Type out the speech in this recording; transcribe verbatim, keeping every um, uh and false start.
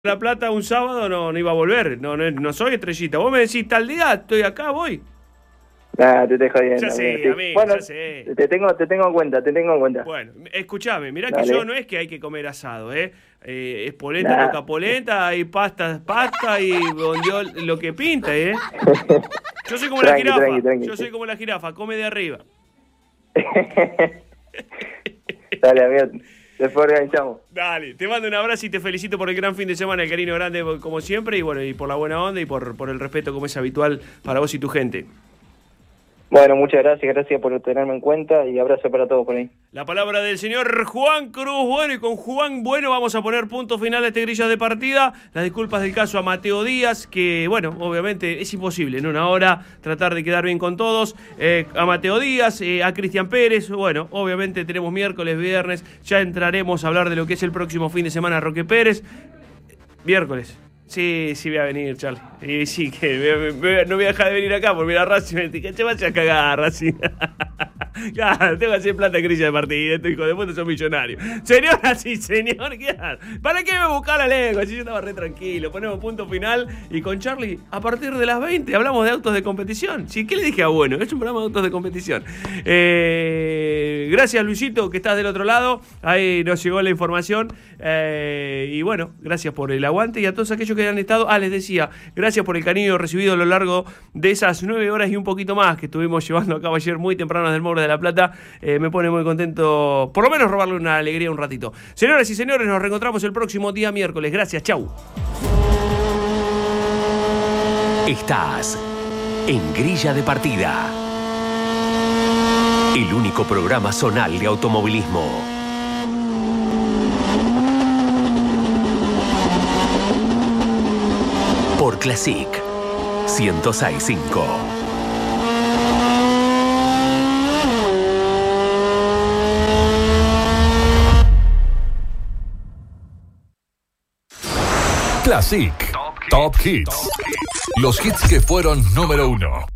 La Plata un sábado no, no iba a volver, no, no, no soy estrellita. Vos me decís, tal día estoy acá, voy. Nah, te estoy jodiendo. Ya sé, amigo, bueno, ya sé. Te tengo, te tengo en cuenta, te tengo en cuenta. Bueno, escuchame, mirá Dale. que yo no es que hay que comer asado, ¿eh? eh es polenta, Nah. toca polenta, hay pasta, pasta y bondiol, lo que pinta, ¿eh? Yo soy como Tranqui, la jirafa, tranqui, tranqui. yo soy como la jirafa, come de arriba. Dale, amigo, después organizamos. Dale, te mando un abrazo y te felicito por el gran fin de semana, el cariño grande como siempre, y bueno, y por la buena onda y por, por el respeto como es habitual para vos y tu gente. Bueno, muchas gracias, gracias por tenerme en cuenta y abrazo para todos por ahí. La palabra del señor Juan Cruz. Bueno, y con Juan Bueno vamos a poner punto final a este grilla de partida. Las disculpas del caso a Mateo Díaz, que bueno, obviamente es imposible en una hora tratar de quedar bien con todos. Eh, a Mateo Díaz, eh, a Cristian Pérez, bueno, obviamente tenemos miércoles, viernes, ya entraremos a hablar de lo que es el próximo fin de semana, Roque Pérez. Miércoles. Sí, sí voy a venir, Charlie. Y sí, que me, me, no voy a dejar de venir acá por mirar a Racing. Me dije, che, vaya a cagar, Racing. Claro, tengo que hacer plata en grilla de partida. Estos hijos de puta son millonarios. Señoras y señor, ¿qué haces? ¿Para qué me buscar la lengua? Si yo estaba re tranquilo. Ponemos punto final. Y con Charlie, a partir de las veinte, hablamos de autos de competición. Sí, ¿qué le dije a Bueno? Es un programa de autos de competición. Eh, gracias, Luisito, que estás del otro lado. Ahí nos llegó la información. Eh, y bueno, gracias por el aguante. Y a todos aquellos que han estado, ah, les decía, gracias por el cariño recibido a lo largo de esas nueve horas y un poquito más que estuvimos llevando a cabo ayer muy temprano desde el Morro de la Plata. Eh, me pone muy contento, por lo menos robarle una alegría un ratito. Señoras y señores, nos reencontramos el próximo día miércoles. Gracias, chau. Estás en Grilla de Partida, el único programa zonal de automovilismo. Por Classic ciento seis punto cinco. Classic Top Hits. Los hits que fueron número uno.